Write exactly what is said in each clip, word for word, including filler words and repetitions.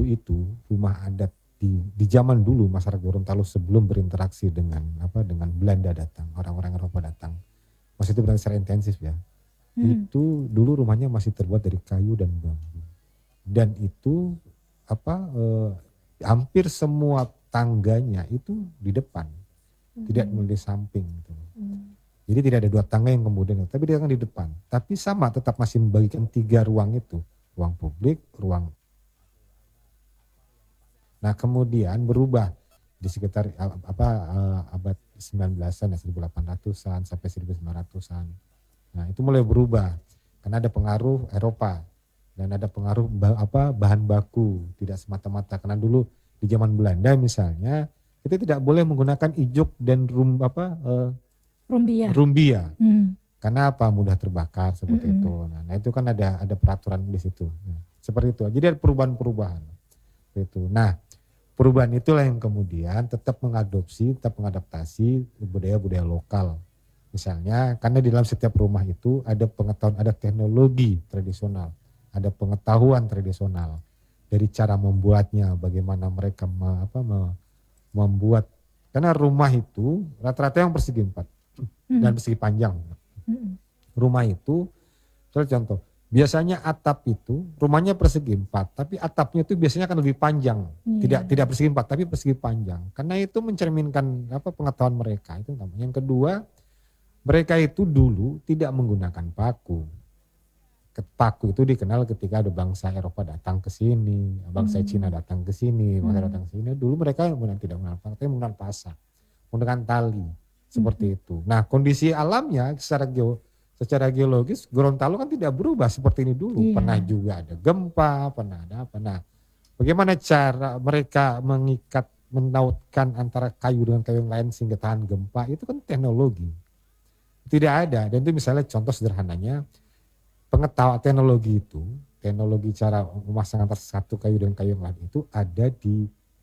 dulu itu rumah adat di di zaman dulu masyarakat Gorontalo sebelum berinteraksi dengan apa dengan Belanda datang, orang-orang Eropa datang. Maksudnya berarti secara intensif ya. Hmm. Itu dulu rumahnya masih terbuat dari kayu dan bambu. Dan itu apa eh, hampir semua tangganya itu di depan, Hmm. tidak melalui samping gitu. Hmm. Jadi tidak ada dua tangga yang kemudian, tapi dia kan di depan. Tapi sama tetap masih membagikan tiga ruang itu, ruang publik, ruang. Nah kemudian berubah di sekitar uh, apa uh, abad sembilan belasan ya seribu delapan ratusan sampai seribu sembilan ratusan. Nah itu mulai berubah karena ada pengaruh Eropa dan ada pengaruh bah, apa bahan baku, tidak semata-mata karena dulu di zaman Belanda misalnya kita tidak boleh menggunakan ijuk dan rum apa uh, Rumbia. rumbia. Hmm. Karena apa mudah terbakar seperti Mm-mm. itu. Nah, nah itu kan ada ada peraturan di situ. Nah, seperti itu. Jadi ada perubahan-perubahan. Itu. Nah, perubahan itulah yang kemudian tetap mengadopsi, tetap mengadaptasi budaya-budaya lokal. Misalnya karena di dalam setiap rumah itu ada pengetahuan, ada teknologi tradisional, ada pengetahuan tradisional dari cara membuatnya, bagaimana mereka me, apa, me, membuat. Karena rumah itu rata-rata yang persegi empat Hmm. dan persegi panjang. Hmm. Rumah itu, misalnya contoh, biasanya atap itu rumahnya persegi empat, tapi atapnya itu biasanya akan lebih panjang, Yeah. tidak tidak persegi empat, tapi persegi panjang, karena itu mencerminkan apa pengetahuan mereka itu. Yang kedua, mereka itu dulu tidak menggunakan paku. Paku itu dikenal ketika ada bangsa Eropa datang ke sini, bangsa Hmm. Cina datang ke sini, bangsa Hmm. datang ke sini. Dulu mereka tidak menggunakan paku, tapi menggunakan pasak, menggunakan tali. Seperti itu. Nah kondisi alamnya secara geo, secara geologis Gorontalo kan tidak berubah seperti ini dulu. Iya. Pernah juga ada gempa, pernah ada apa. Nah bagaimana cara mereka mengikat, menautkan antara kayu dengan kayu yang lain sehingga tahan gempa, itu kan teknologi. Tidak ada. Dan itu misalnya contoh sederhananya, pengetahuan teknologi itu, teknologi cara memasang antara satu kayu dengan kayu yang lain itu ada di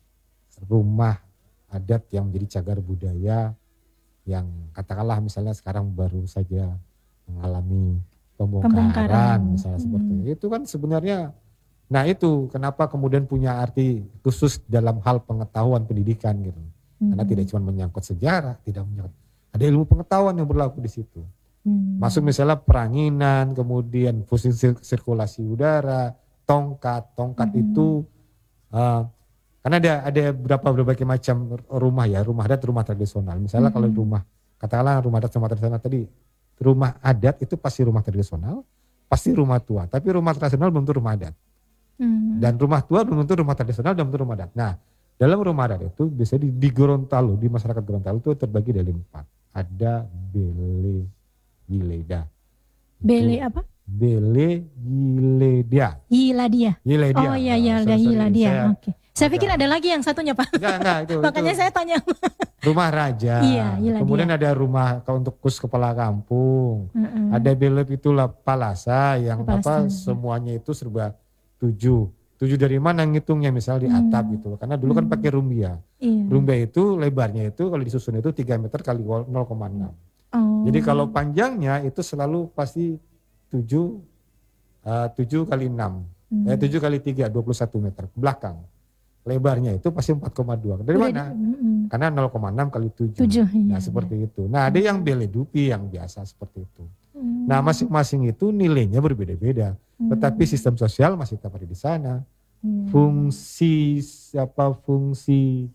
rumah adat yang menjadi cagar budaya yang katakanlah misalnya sekarang baru saja mengalami pembongkaran, Pembongkaran. misalnya Hmm. seperti itu. Itu kan sebenarnya, nah itu kenapa kemudian punya arti khusus dalam hal pengetahuan pendidikan gitu. Hmm. Karena tidak cuma menyangkut sejarah, tidak menyangkut, ada ilmu pengetahuan yang berlaku di situ. Hmm. Masuk misalnya peranginan, kemudian fungsi sirkulasi udara, tongkat, tongkat Hmm. itu uh, karena ada ada berapa berbagai macam rumah ya, rumah adat, rumah tradisional. Misalnya Hmm. kalau rumah, katakanlah rumah adat sama tradisional tadi, rumah adat itu pasti rumah tradisional, pasti rumah tua. Tapi rumah tradisional belum tentu rumah adat. Hmm. Dan rumah tua belum tentu rumah tradisional, belum tentu rumah adat. Nah, dalam rumah adat itu biasanya di, di Gorontalo, di masyarakat Gorontalo itu terbagi dari empat. Ada bele gileda. Bele apa? Bele gileda. Yiladia. Giledia. Oh iya, Nah, iya, ada sorry, sorry, Yiladia. saya Oke. Saya agak- pikir ada lagi yang satunya, Pak. Enggak, enggak, itu, Makanya itu saya tanya. rumah raja. Iya, Yiladia. Kemudian ada rumah kalau untuk kus kepala kampung. Mm-mm. Ada belep itulah palasa yang Palasa. apa semuanya itu serba tujuh. Tujuh dari mana ngitungnya misal di atap Hmm. gitu. Karena dulu kan Hmm. pakai rumbia. Iya. Rumbia itu lebarnya itu kalau disusun itu tiga meter kali nol koma enam. Oh. Jadi kalau panjangnya itu selalu pasti tujuh uh, tujuh kali enam. Hmm. Eh, tujuh kali tiga, dua puluh satu meter ke belakang. Lebarnya itu pasti empat koma dua. Dari Udah mana? di- mm-mm. Karena nol koma enam kali tujuh. Tujuh, Nah iya, seperti itu. Nah ada yang beledupi yang biasa seperti itu. Hmm. Nah masing-masing itu nilainya berbeda-beda. Hmm. Tetapi sistem sosial masih tetap ada di sana. Hmm. Fungsi apa fungsi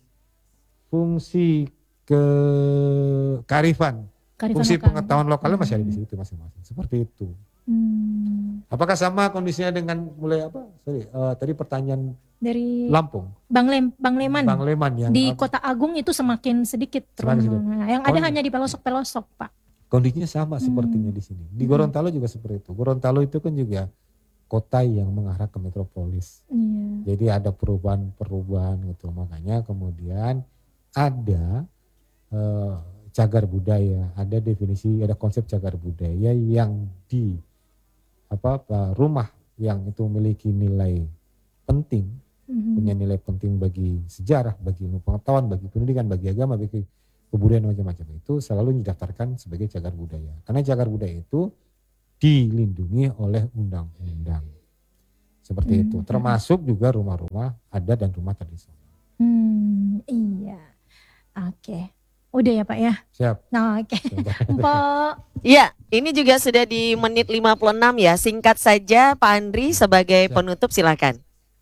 fungsi ke kearifan, Kearifan fungsi lokal. pengetahuan lokalnya masih ada di Hmm. situ masing-masing. Seperti itu. Hmm. Apakah sama kondisinya dengan mulai apa? Sorry, eh, tadi pertanyaan Dari Lampung, Bang Lem, Bang Leman. Bang Leman yang Di apa, Kota Agung itu semakin sedikit. Semakin sedikit. Nah, yang ada Oh, hanya di pelosok-pelosok, Pak. kondisinya sama Hmm. sepertinya di sini. Di Hmm. Gorontalo juga seperti itu. Gorontalo itu kan juga kota yang mengarah ke metropolis. Iya. Jadi ada perubahan-perubahan gitu. Makanya kemudian ada eh, cagar budaya, ada definisi, ada konsep cagar budaya yang di apa, apa rumah yang itu memiliki nilai penting, Mhm. punya nilai penting bagi sejarah, bagi ilmu pengetahuan, bagi pendidikan, bagi agama, bagi kebudayaan macam-macam itu selalu didaftarkan sebagai cagar budaya. Karena cagar budaya itu dilindungi oleh undang-undang. seperti Hmm. itu. Termasuk juga rumah-rumah adat dan rumah tradisional. Hmm, iya. Oke. Udah ya Pak ya? Siap. Nah, oke. Sebentar. Mpok. Ya, ini juga sudah di menit lima puluh enam ya. Singkat saja Pak Andri sebagai Siap. penutup silakan.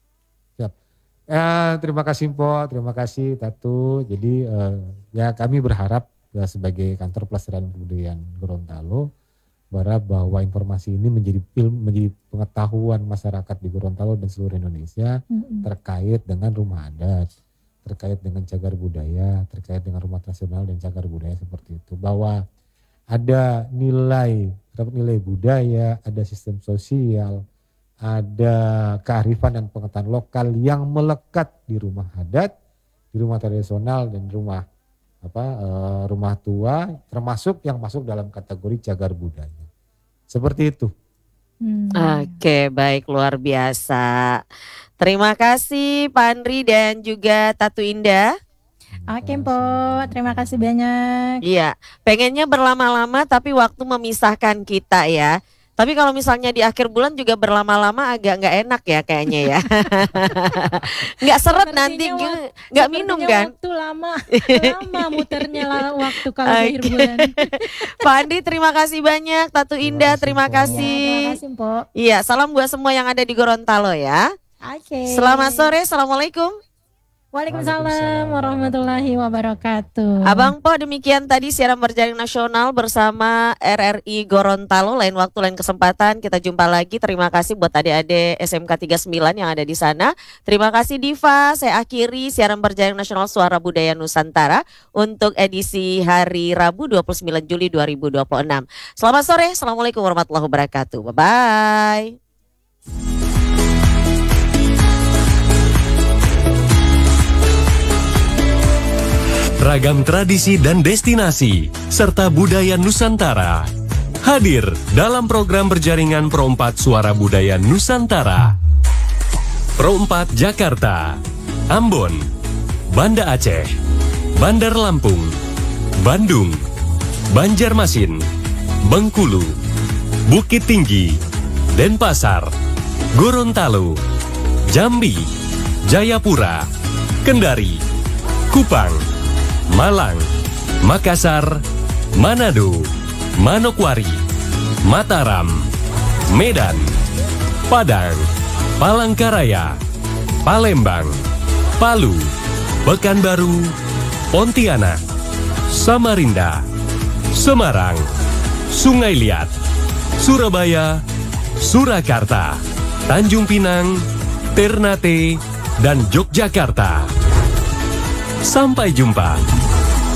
Eh, terima kasih Mpok, terima kasih Tatu. Jadi eh, ya kami berharap ya, sebagai kantor pelestarian kebudayaan Gorontalo berharap bahwa informasi ini menjadi ilmu, menjadi pengetahuan masyarakat di Gorontalo dan seluruh Indonesia Mm-mm. terkait dengan rumah adat, terkait dengan cagar budaya, terkait dengan rumah tradisional dan cagar budaya seperti itu. Bahwa ada nilai, terdapat nilai budaya, ada sistem sosial, ada kearifan dan pengetahuan lokal yang melekat di rumah adat, di rumah tradisional dan rumah apa eh, rumah tua, termasuk yang masuk dalam kategori cagar budaya. Seperti itu. Hmm. Oke, baik, luar biasa. Terima kasih Pak Andri dan juga Tatu Indah. Oke Mpok, terima kasih banyak. Iya, pengennya berlama-lama tapi waktu memisahkan kita ya. Tapi kalau misalnya di akhir bulan juga berlama-lama agak nggak enak ya kayaknya ya. Nggak seret nanti, Sepertinya wak- nggak minum Sepertinya kan? Waktu lama, lama muternya lah waktu kalau di akhir Oke. bulan. Pak Andi terima kasih banyak, Tatu Indah terima Terima kasih, Ya, terima kasih. kasih Mpok. Iya, salam buat semua yang ada di Gorontalo ya. Oke. Selamat sore, assalamualaikum. Waalaikumsalam warahmatullahi wabarakatuh. Abang Po, demikian tadi siaran berjaring nasional bersama R R I Gorontalo. Lain waktu, lain kesempatan kita jumpa lagi. Terima kasih buat adik-adik S M K tiga puluh sembilan yang ada di sana. Terima kasih Diva. Saya akhiri siaran berjaring nasional Suara Budaya Nusantara untuk edisi hari Rabu dua puluh sembilan Juli dua ribu dua puluh enam. Selamat sore. Assalamualaikum warahmatullahi wabarakatuh. Bye-bye. Ragam tradisi dan destinasi, serta budaya Nusantara. Hadir dalam program berjaringan Pro empat Suara Budaya Nusantara. Pro empat Jakarta, Ambon, Banda Aceh, Bandar Lampung, Bandung, Banjarmasin, Bengkulu, Bukit Tinggi, Denpasar, Gorontalo, Jambi, Jayapura, Kendari, Kupang, Malang, Makassar, Manado, Manokwari, Mataram, Medan, Padang, Palangkaraya, Palembang, Palu, Pekanbaru, Pontianak, Samarinda, Semarang, Sungai Liat, Surabaya, Surakarta, Tanjung Pinang, Ternate, dan Yogyakarta. Sampai jumpa.